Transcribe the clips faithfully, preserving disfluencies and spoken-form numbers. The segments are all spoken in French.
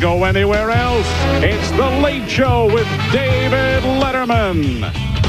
go anywhere else. It's The Late Show with David Letterman.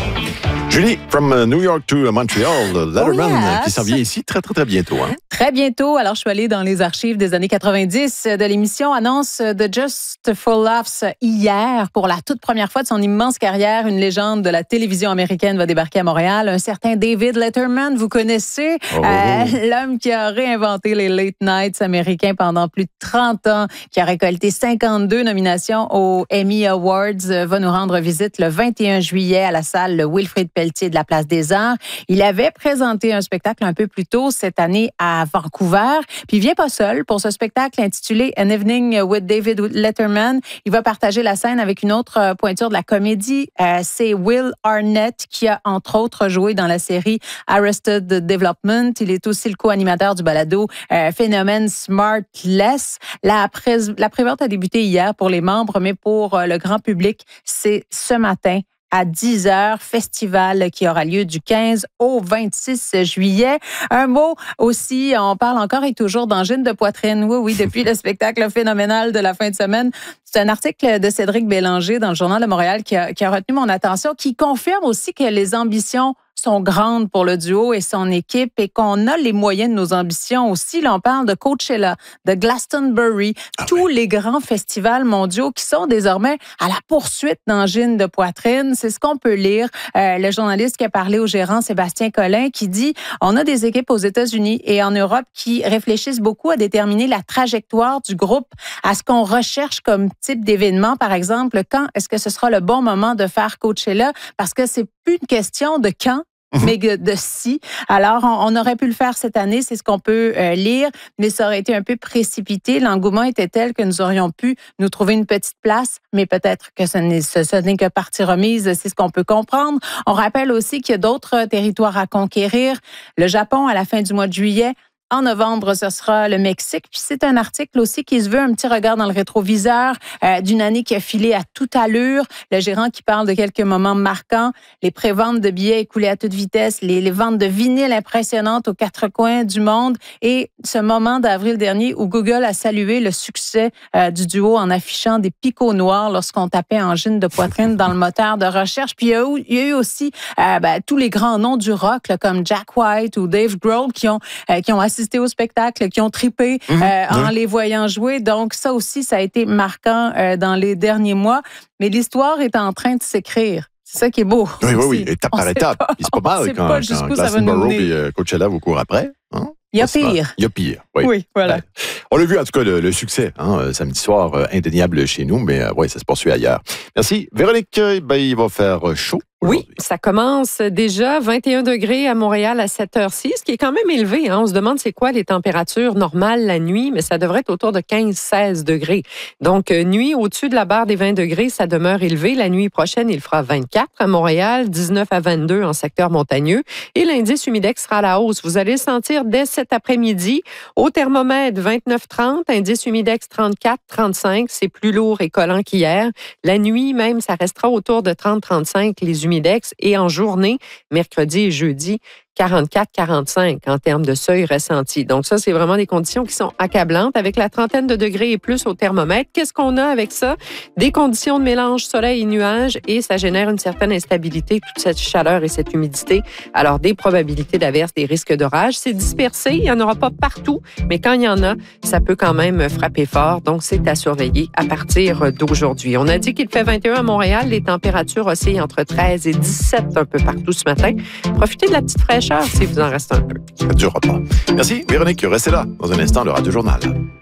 Julie, from New York to Montreal, Letterman, oh yes. qui s'en vient ici très, très, très bientôt. Hein? Très bientôt. Alors, je suis allée dans les archives des années quatre-vingt-dix de l'émission Annonce de Just for Laughs hier. Pour la toute première fois de son immense carrière, une légende de la télévision américaine va débarquer à Montréal. Un certain David Letterman, vous connaissez, oh. euh, l'homme qui a réinventé les late nights américains pendant plus de trente ans, qui a récolté cinquante-deux nominations aux Emmy Awards, va nous rendre visite le vingt et un juillet à la salle Wilfrid Pelletier de la Place des Arts. Il avait présenté un spectacle un peu plus tôt cette année à Vancouver. Puis il vient pas seul pour ce spectacle intitulé An Evening with David Letterman. Il va partager la scène avec une autre pointure de la comédie. Euh, c'est Will Arnett qui a entre autres joué dans la série Arrested Development. Il est aussi le co-animateur du balado euh, Phénomène Smartless. La, pré- la prévente a débuté hier pour les membres, mais pour euh, le grand public, c'est ce matin à dix heures, festival qui aura lieu du quinze au vingt-six juillet. Un mot aussi, on parle encore et toujours d'angine de poitrine. Oui, oui, depuis le spectacle phénoménal de la fin de semaine. C'est un article de Cédric Bélanger dans le Journal de Montréal qui a, qui a retenu mon attention, qui confirme aussi que les ambitions sont grandes pour le duo et son équipe et qu'on a les moyens de nos ambitions aussi. Là, on parle de Coachella, de Glastonbury, ah tous ouais. les grands festivals mondiaux qui sont désormais à la poursuite d'angines de poitrine. C'est ce qu'on peut lire. Euh, le journaliste qui a parlé au gérant Sébastien Collin qui dit on a des équipes aux États-Unis et en Europe qui réfléchissent beaucoup à déterminer la trajectoire du groupe, à ce qu'on recherche comme type d'événement. Par exemple, quand est-ce que ce sera le bon moment de faire Coachella? Parce que c'est plus une question de quand, mais de si. Alors, on, on aurait pu le faire cette année, c'est ce qu'on peut euh, lire, mais ça aurait été un peu précipité. L'engouement était tel que nous aurions pu nous trouver une petite place, mais peut-être que ce n'est, ce, ce n'est que partie remise, c'est ce qu'on peut comprendre. On rappelle aussi qu'il y a d'autres territoires à conquérir. Le Japon, à la fin du mois de juillet. En novembre, ce sera le Mexique. Puis c'est un article aussi qui se veut un petit regard dans le rétroviseur euh, d'une année qui a filé à toute allure. Le gérant qui parle de quelques moments marquants, les préventes de billets écoulés à toute vitesse, les, les ventes de vinyles impressionnantes aux quatre coins du monde et ce moment d'avril dernier où Google a salué le succès euh, du duo en affichant des picots noirs lorsqu'on tapait angine de poitrine dans le moteur de recherche. Puis il y a eu, il y a eu aussi euh, ben, tous les grands noms du rock là, comme Jack White ou Dave Grohl qui ont, euh, qui ont assisté au spectacle, qui ont trippé mmh, euh, en oui. les voyant jouer. Donc, ça aussi, ça a été marquant euh, dans les derniers mois. Mais l'histoire est en train de s'écrire. C'est ça qui est beau. Oui, oui, oui, étape par étape. Pas, c'est pas mal quand, quand Glastonbury et euh, Coachella vous courent après. Hein? Il y a pire. Il y a pire, oui. Oui, voilà. Ouais. On l'a vu, en tout cas, le, le succès, hein, samedi soir, euh, indéniable chez nous, mais euh, oui, ça se poursuit ailleurs. Merci. Véronique, ben, il va faire chaud. Oui, ça commence déjà vingt et un degrés à Montréal à cette heure-ci, ce qui est quand même élevé. Hein? On se demande c'est quoi les températures normales la nuit, mais ça devrait être autour de quinze à seize degrés. Donc, euh, nuit au-dessus de la barre des vingt degrés, ça demeure élevé. La nuit prochaine, il fera vingt-quatre à Montréal, dix-neuf à vingt-deux en secteur montagneux. Et l'indice humidex sera à la hausse. Vous allez le sentir dès cet après-midi. Au thermomètre, vingt-neuf trente, indice humidex trente-quatre trente-cinq. C'est plus lourd et collant qu'hier. La nuit, même, ça restera autour de trente trente-cinq, les humidex. Et en journée, mercredi et jeudi, quarante-quatre quarante-cinq en termes de seuil ressenti. Donc ça, c'est vraiment des conditions qui sont accablantes avec la trentaine de degrés et plus au thermomètre. Qu'est-ce qu'on a avec ça? Des conditions de mélange soleil et nuages et ça génère une certaine instabilité, toute cette chaleur et cette humidité. Alors, des probabilités d'averse, des risques d'orage. C'est dispersé, il n'y en aura pas partout, mais quand il y en a, ça peut quand même frapper fort. Donc, c'est à surveiller à partir d'aujourd'hui. On a dit qu'il fait vingt et un à Montréal. Les températures oscillent entre treize et dix-sept un peu partout ce matin. Profitez de la petite fraîcheur si vous en reste un peu. Ça ne durera pas. Merci, Véronique. Restez là. Dans un instant, le Radio-Journal.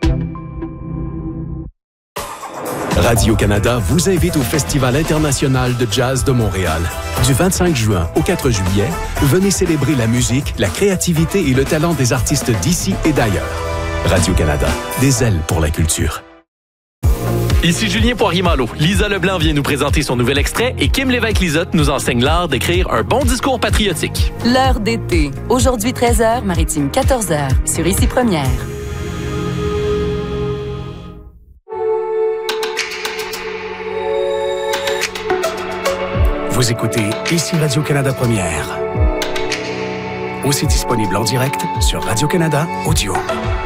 Radio-Canada vous invite au Festival international de jazz de Montréal. Du vingt-cinq juin au quatre juillet, venez célébrer la musique, la créativité et le talent des artistes d'ici et d'ailleurs. Radio-Canada, des ailes pour la culture. Ici Julien Poirier-Malo. Lisa Leblanc vient nous présenter son nouvel extrait et Kim Lévesque-Lisotte nous enseigne l'art d'écrire un bon discours patriotique. L'heure d'été. Aujourd'hui treize heures, Maritime quatorze heures. Sur Ici Première. Vous écoutez Ici Radio-Canada Première. Aussi disponible en direct sur Radio-Canada Audio.